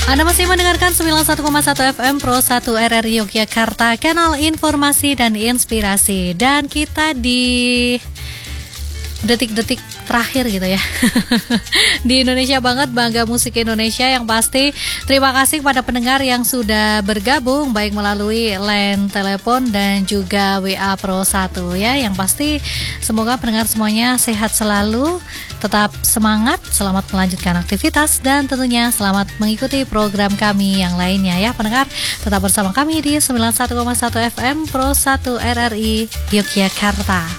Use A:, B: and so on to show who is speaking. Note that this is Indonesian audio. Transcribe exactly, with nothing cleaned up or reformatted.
A: Anda masih mendengarkan sembilan puluh satu koma satu F M Pro satu R R I Yogyakarta, kanal informasi dan inspirasi. Dan kita di detik-detik terakhir gitu ya di Indonesia Banget, Bangga Musik Indonesia. Yang pasti terima kasih kepada pendengar yang sudah bergabung baik melalui line telepon dan juga W A Pro satu ya. Yang pasti semoga pendengar semuanya sehat selalu, tetap semangat, selamat melanjutkan aktivitas, dan tentunya selamat mengikuti program kami yang lainnya ya pendengar. Tetap bersama kami di sembilan puluh satu koma satu F M Pro satu R R I Yogyakarta.